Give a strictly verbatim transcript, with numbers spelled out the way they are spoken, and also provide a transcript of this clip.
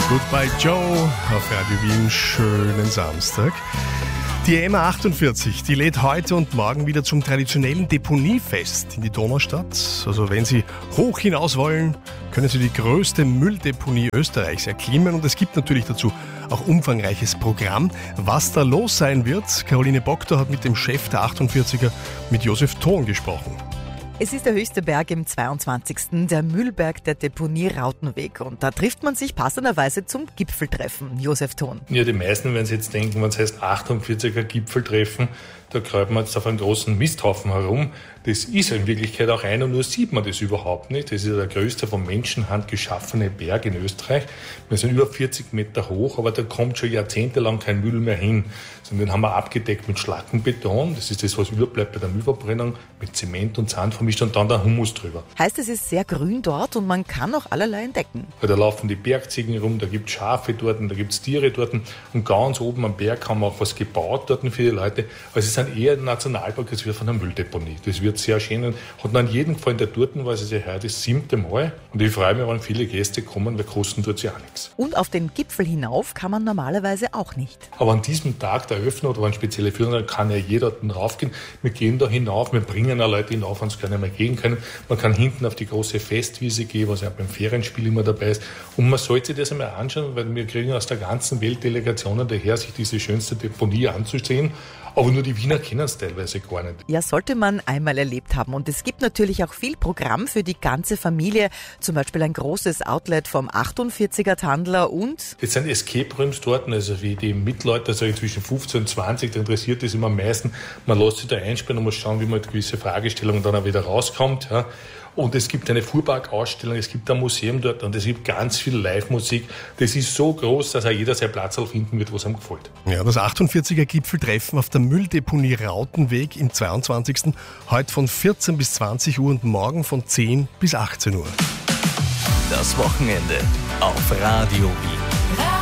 Goodbye Joe auf Radio Wien, schönen Samstag. Die M A achtundvierzig, die lädt heute und morgen wieder zum traditionellen Deponiefest in die Donaustadt. Also wenn Sie hoch hinaus wollen, können Sie die größte Mülldeponie Österreichs erklimmen und es gibt natürlich dazu auch umfangreiches Programm. Was da los sein wird, Caroline Bogter hat mit dem Chef der achtundvierziger, mit Josef Thon, gesprochen. Es ist der höchste Berg im zweiundzwanzigsten, der Mühlberg der Deponie Rautenweg. Und da trifft man sich passenderweise zum Gipfeltreffen. Josef Thon. Ja, die meisten werden sich jetzt denken, wenn es heißt achtundvierziger Gipfeltreffen, da kreuzt man jetzt auf einen großen Misthaufen herum. Das ist in Wirklichkeit auch einer, nur sieht man das überhaupt nicht. Das ist der größte von Menschenhand geschaffene Berg in Österreich. Wir sind über vierzig Meter hoch, aber da kommt schon jahrzehntelang kein Müll mehr hin. Sondern den haben wir abgedeckt mit Schlackenbeton. Das ist das, was überbleibt bei der Müllverbrennung, mit Zement und Sand vermischt und dann der Humus drüber. Heißt, es ist sehr grün dort und man kann auch allerlei entdecken. Da laufen die Bergziegen rum, da gibt es Schafe dort, da gibt es Tiere dort. Und ganz oben am Berg haben wir auch was gebaut dort für die Leute. Also es ist ein eher ein Nationalpark, es wird von einer Mülldeponie. Das wird sehr schön und hat an jeden Fall in der dort, weil es ist ja heute das siebte Mal. Und ich freue mich, wenn viele Gäste kommen, weil kosten tut ja auch nichts. Und auf den Gipfel hinauf kann man normalerweise auch nicht. Aber an diesem Tag der Öffnung oder wenn spezielle Führungen, kann ja jeder dort raufgehen. Wir gehen da hinauf, wir bringen auch Leute hinauf, wenn es gar nicht mehr gehen können. Man kann hinten auf die große Festwiese gehen, was ja beim Ferienspiel immer dabei ist. Und man sollte sich das einmal anschauen, weil wir kriegen aus der ganzen Welt Delegationen daher, sich diese schönste Deponie anzusehen. Aber nur die Wiener kennen es teilweise gar nicht. Ja, sollte man einmal erlebt haben. Und es gibt natürlich auch viel Programm für die ganze Familie. Zum Beispiel ein großes Outlet vom achtundvierziger Tandler und... Jetzt sind Escape Rooms dort, also wie die Mitleute, also zwischen fünfzehn und zwanzig, da interessiert das immer am meisten. Man lässt sich da einsperren und muss schauen, wie man gewisse Fragestellungen dann auch wieder rauskommt. Ja. Und es gibt eine Fuhrparkausstellung, es gibt ein Museum dort und es gibt ganz viel Live-Musik. Das ist so groß, dass auch jeder seinen Platz finden wird, was ihm gefällt. Ja, das achtundvierziger Gipfeltreffen auf der Mülldeponie Rautenweg im zweiundzwanzigsten Heute von vierzehn bis zwanzig Uhr und morgen von zehn bis achtzehn Uhr. Das Wochenende auf Radio Wien.